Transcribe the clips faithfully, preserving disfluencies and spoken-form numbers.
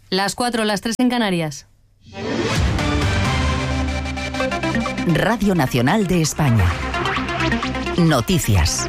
Las cuatro, las tres en Canarias. Radio Nacional de España. Noticias.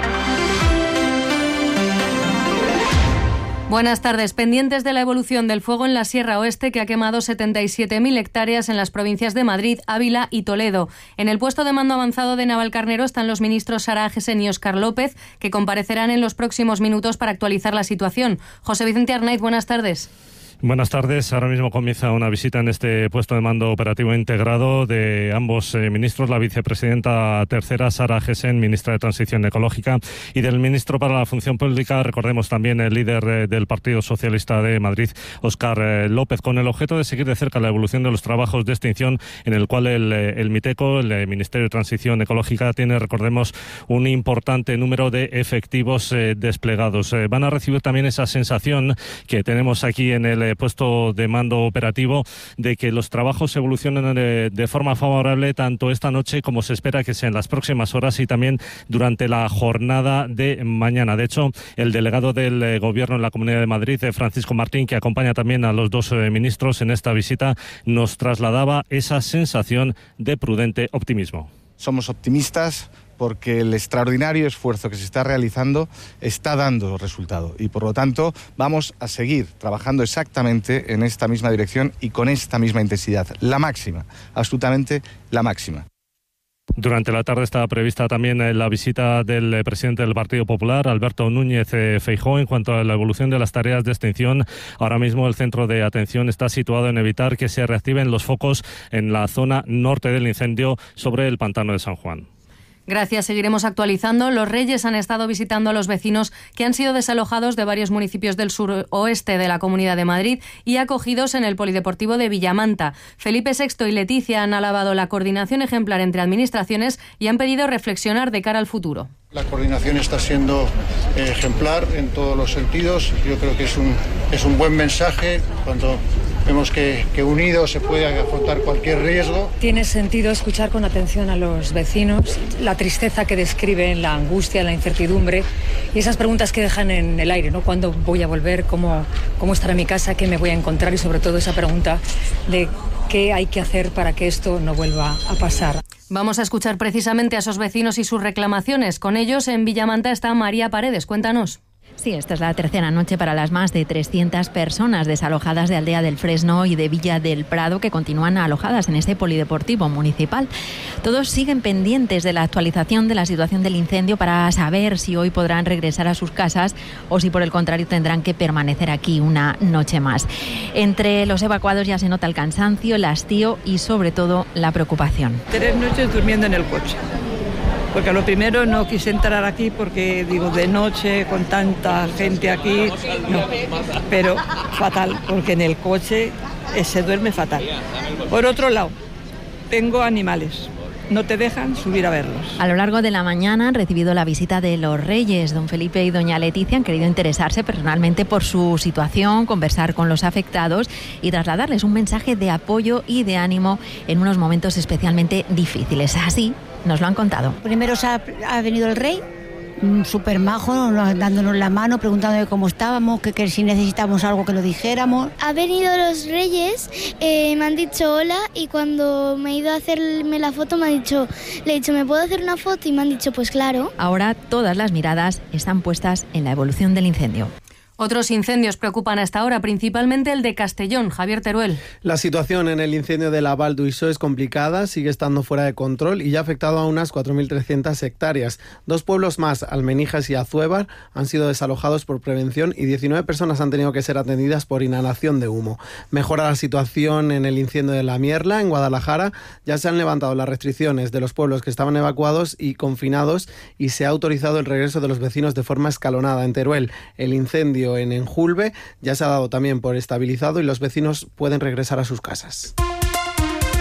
Buenas tardes. Pendientes de la evolución del fuego en la Sierra Oeste, que ha quemado setenta y siete mil hectáreas en las provincias de Madrid, Ávila y Toledo. En el puesto de mando avanzado de Navalcarnero están los ministros Sara Agesen y Óscar López, que comparecerán en los próximos minutos para actualizar la situación. José Vicente Arnaiz, buenas tardes. Buenas tardes. Ahora mismo comienza una visita en este puesto de mando operativo integrado de ambos eh, ministros, la vicepresidenta tercera, Sara Agesen, ministra de Transición Ecológica, y del ministro para la Función Pública, recordemos también el líder eh, del Partido Socialista de Madrid, Óscar eh, López, con el objeto de seguir de cerca la evolución de los trabajos de extinción, en el cual el, eh, el MITECO, el eh, Ministerio de Transición Ecológica, tiene, recordemos, un importante número de efectivos eh, desplegados. Eh, van a recibir también esa sensación que tenemos aquí en el eh, puesto de mando operativo de que los trabajos evolucionan de, de forma favorable tanto esta noche como se espera que sea en las próximas horas y también durante la jornada de mañana. De hecho, el delegado del eh, Gobierno en la Comunidad de Madrid, eh, Francisco Martín, que acompaña también a los dos eh, ministros en esta visita, nos trasladaba esa sensación de prudente optimismo. Somos optimistas porque el extraordinario esfuerzo que se está realizando está dando resultado y, por lo tanto, vamos a seguir trabajando exactamente en esta misma dirección y con esta misma intensidad, la máxima, absolutamente la máxima. Durante la tarde estaba prevista también la visita del presidente del Partido Popular, Alberto Núñez Feijóo. En cuanto a la evolución de las tareas de extinción, ahora mismo el centro de atención está situado en evitar que se reactiven los focos en la zona norte del incendio sobre el pantano de San Juan. Gracias, seguiremos actualizando. Los Reyes han estado visitando a los vecinos que han sido desalojados de varios municipios del suroeste de la Comunidad de Madrid y acogidos en el Polideportivo de Villamanta. Felipe sexto y Leticia han alabado la coordinación ejemplar entre administraciones y han pedido reflexionar de cara al futuro. La coordinación está siendo ejemplar en todos los sentidos. Yo creo que es un, es un buen mensaje cuando vemos que, que unidos se puede afrontar cualquier riesgo. Tiene sentido escuchar con atención a los vecinos, la tristeza que describen, la angustia, la incertidumbre y esas preguntas que dejan en el aire, ¿no? ¿Cuándo voy a volver? ¿Cómo, cómo estará mi casa? ¿Qué me voy a encontrar? Y sobre todo esa pregunta de qué hay que hacer para que esto no vuelva a pasar. Vamos a escuchar precisamente a esos vecinos y sus reclamaciones. Con ellos en Villamanta está María Paredes. Cuéntanos. Sí, esta es la tercera noche para las más de trescientas personas desalojadas de Aldea del Fresno y de Villa del Prado que continúan alojadas en este polideportivo municipal. Todos siguen pendientes de la actualización de la situación del incendio para saber si hoy podrán regresar a sus casas o si por el contrario tendrán que permanecer aquí una noche más. Entre los evacuados ya se nota el cansancio, el hastío y sobre todo la preocupación. Tres noches durmiendo en el coche. Porque a lo primero no quise entrar aquí porque, digo, de noche, con tanta gente aquí, no. Pero fatal, porque en el coche se duerme fatal. Por otro lado, tengo animales. No te dejan subir a verlos. A lo largo de la mañana han recibido la visita de los Reyes. Don Felipe y doña Leticia han querido interesarse personalmente por su situación, conversar con los afectados y trasladarles un mensaje de apoyo y de ánimo en unos momentos especialmente difíciles. Así nos lo han contado. Primero ha, ha venido el rey, súper majo, dándonos la mano, preguntándonos cómo estábamos, que, que si necesitábamos algo que lo dijéramos. Ha venido los Reyes, eh, me han dicho hola y cuando me he ido a hacerme la foto me ha dicho, le he dicho, ¿me puedo hacer una foto? Y me han dicho, pues claro. Ahora todas las miradas están puestas en la evolución del incendio. Otros incendios preocupan a esta hora, principalmente el de Castellón. Javier Teruel. La situación en el incendio de la Val d'Uixó es complicada, sigue estando fuera de control y ya ha afectado a unas cuatro mil trescientas hectáreas. Dos pueblos más, Almenijas y Azuévar, han sido desalojados por prevención y diecinueve personas han tenido que ser atendidas por inhalación de humo. Mejora la situación en el incendio de La Mierla, en Guadalajara. Ya se han levantado las restricciones de los pueblos que estaban evacuados y confinados y se ha autorizado el regreso de los vecinos de forma escalonada. En Teruel, el incendio en Enjulve ya se ha dado también por estabilizado y los vecinos pueden regresar a sus casas.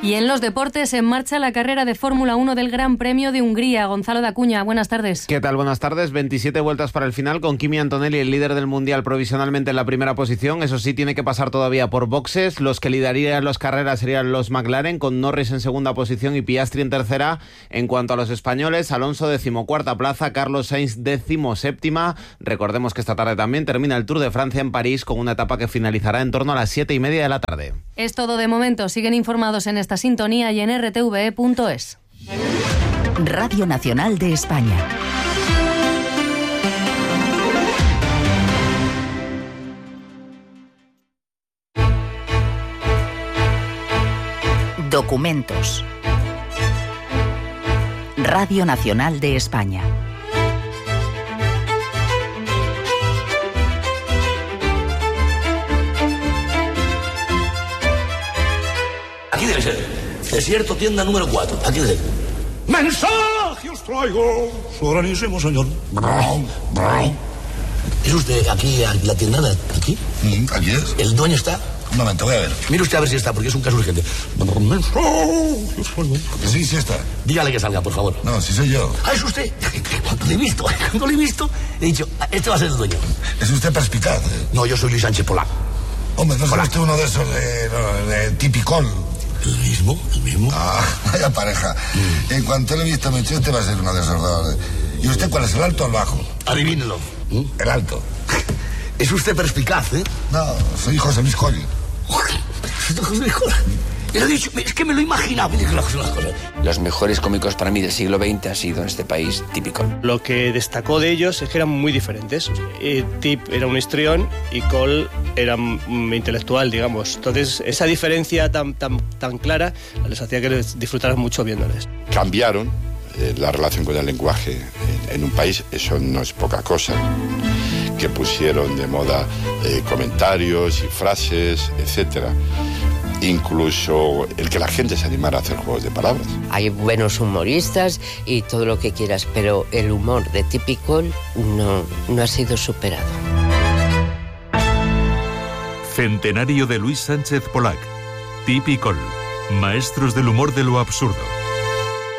Y en los deportes, en marcha la carrera de Fórmula uno del Gran Premio de Hungría. Gonzalo Dacuña, buenas tardes. ¿Qué tal? Buenas tardes. veintisiete vueltas para el final, con Kimi Antonelli, el líder del Mundial, provisionalmente en la primera posición. Eso sí, tiene que pasar todavía por boxes. Los que liderarían las carreras serían los McLaren, con Norris en segunda posición y Piastri en tercera. En cuanto a los españoles, Alonso decimocuarta plaza, Carlos Sainz decimoséptima. Recordemos que esta tarde también termina el Tour de Francia en París, con una etapa que finalizará en torno a las siete y media de la tarde. Es todo de momento. Siguen informados en esta sintonía y en r t v e punto es. Radio Nacional de España. Documentos. Radio Nacional de España. Aquí debe ser. Desierto, tienda número cuatro. Aquí debe ser. ¡Mensaje os traigo! Soberanísimo señor. Brown, brown. ¿Es usted aquí, la tienda de aquí? Mm, aquí es. ¿El dueño está? Un momento, voy a ver. Mire usted a ver si está, porque es un caso urgente. Que sí, sí está. Dígale que salga, por favor. No, si soy yo. Ah, es usted. Cuando le he visto, cuando le he visto, he dicho, este va a ser el dueño. Es usted perspicaz. ¿eh? No, yo soy Luis Sánchez Polaco. Hombre, ¿no es usted uno de esos de, no, de tipicol? El mismo, el mismo. Ah, vaya pareja. Mm. En cuanto le he visto, me he dicho, este va a ser uno de esos dos. ¿Y usted cuál es, el alto o el bajo? Adivínelo. ¿Mm? El alto. Es usted perspicaz, ¿eh? No, soy José Luis Coll. José Luis Coll. Le he dicho, es que me lo imaginaba. Los mejores cómicos para mí del siglo veinte ha sido en este país típico. Lo que destacó de ellos es que eran muy diferentes. Eh, Tip era un histrión y Coll era un intelectual, digamos. Entonces, esa diferencia tan, tan, tan clara les hacía que les disfrutaran mucho viéndoles. Cambiaron eh, la relación con el lenguaje en, en un país, eso no es poca cosa. Que pusieron de moda eh, comentarios y frases, etcétera. Incluso el que la gente se animara a hacer juegos de palabras. Hay buenos humoristas y todo lo que quieras, pero el humor de Típico no, no ha sido superado. Centenario de Luis Sánchez Polac. Típico. Maestros del humor de lo absurdo.